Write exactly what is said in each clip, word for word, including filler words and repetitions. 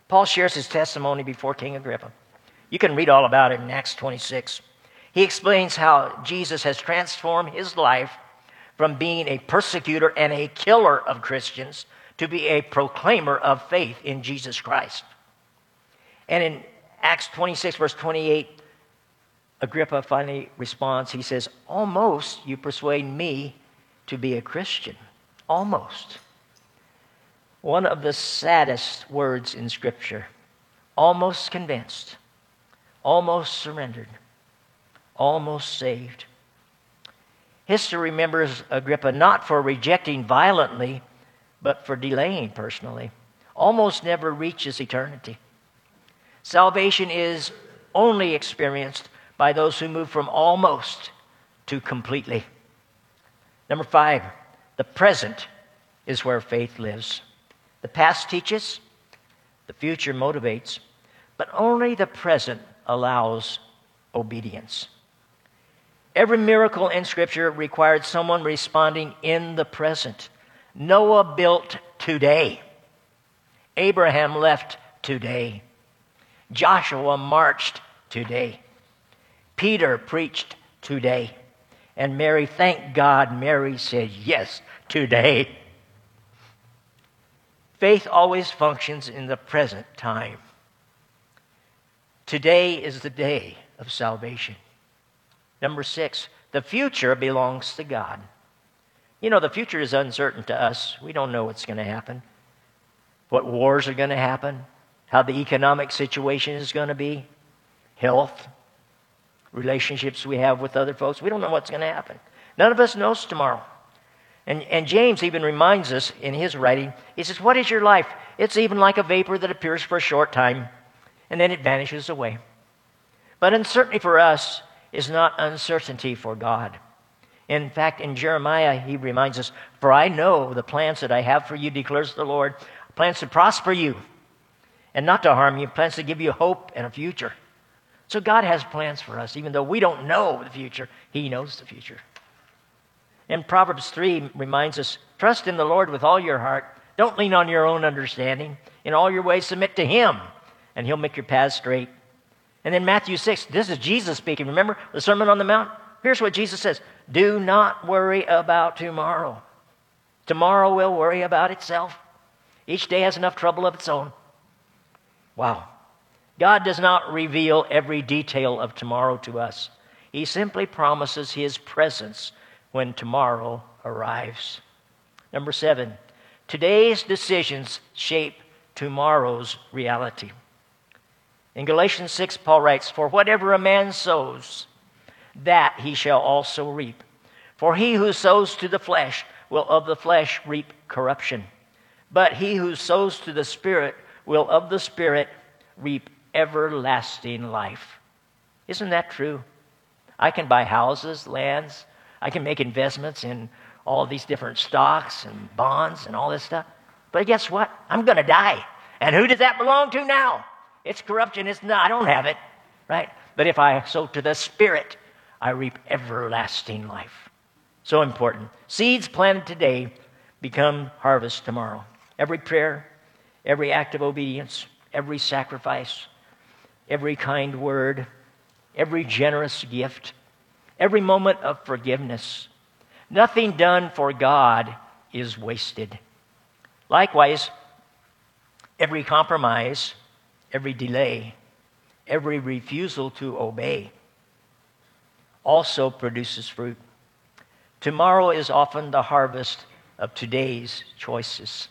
Paul shares his testimony before King Agrippa. You can read all about it in Acts twenty-six. He explains how Jesus has transformed his life from being a persecutor and a killer of Christians to be a proclaimer of faith in Jesus Christ. And in Acts twenty-six, verse twenty-eight, Agrippa finally responds. He says, "Almost you persuade me to be a Christian." Almost. One of the saddest words in Scripture. Almost convinced. Almost surrendered. Almost saved. History remembers Agrippa not for rejecting violently, but for delaying personally. Almost never reaches eternity. Salvation is only experienced by those who move from almost to completely. Number five, the present is where faith lives. The past teaches, the future motivates, but only the present allows obedience. Every miracle in Scripture required someone responding in the present. Noah built today. Abraham left today. Joshua marched today. Peter preached today. And Mary, thank God, Mary said yes today. Faith always functions in the present time. Today is the day of salvation. Number six, the future belongs to God. You know, the future is uncertain to us. We don't know what's going to happen, what wars are going to happen, how the economic situation is going to be, health, relationships we have with other folks. We don't know what's going to happen. None of us knows tomorrow. And, and James even reminds us in his writing, he says, "What is your life? It's even like a vapor that appears for a short time, and then it vanishes away." But uncertainty for us is not uncertainty for God. In fact, in Jeremiah, he reminds us, "For I know the plans that I have for you, declares the Lord, plans to prosper you and not to harm you, plans to give you hope and a future." So God has plans for us. Even though we don't know the future, He knows the future. And Proverbs three reminds us, "Trust in the Lord with all your heart. Don't lean on your own understanding. In all your ways submit to Him, and He'll make your paths straight." And then Matthew six, this is Jesus speaking. Remember the Sermon on the Mount? Here's what Jesus says, "Do not worry about tomorrow. Tomorrow will worry about itself. Each day has enough trouble of its own." Wow. God does not reveal every detail of tomorrow to us. He simply promises His presence when tomorrow arrives. Number seven, today's decisions shape tomorrow's reality. In Galatians six, Paul writes, "For whatever a man sows, that he shall also reap. For he who sows to the flesh will of the flesh reap corruption. But he who sows to the Spirit will of the Spirit reap everlasting life." Isn't that true? I can buy houses, lands. I can make investments in all these different stocks and bonds and all this stuff. But guess what? I'm going to die. And who does that belong to now? It's corruption. It's not. I don't have it, right? But if I sow to the Spirit, I reap everlasting life. So important. Seeds planted today become harvest tomorrow. Every prayer, every act of obedience, every sacrifice, every kind word, every generous gift, every moment of forgiveness. Nothing done for God is wasted. Likewise, every compromise, every delay, every refusal to obey also produces fruit. Tomorrow is often the harvest of today's choices.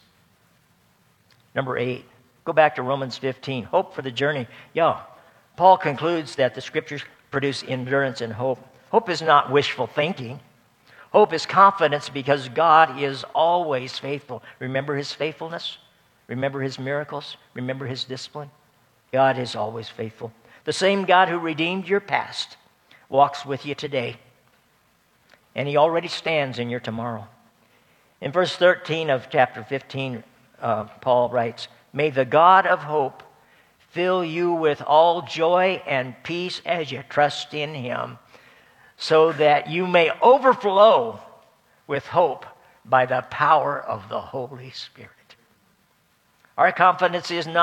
Number eight, go back to Romans fifteen. Hope for the journey. Yeah, Paul concludes that the Scriptures produce endurance and hope. Hope is not wishful thinking. Hope is confidence because God is always faithful. Remember His faithfulness? Remember His miracles? Remember His discipline? God is always faithful. The same God who redeemed your past walks with you today. And He already stands in your tomorrow. In verse thirteen of chapter fifteen, uh, Paul writes, "May the God of hope fill you with all joy and peace as you trust in Him, so that you may overflow with hope by the power of the Holy Spirit." Our confidence is not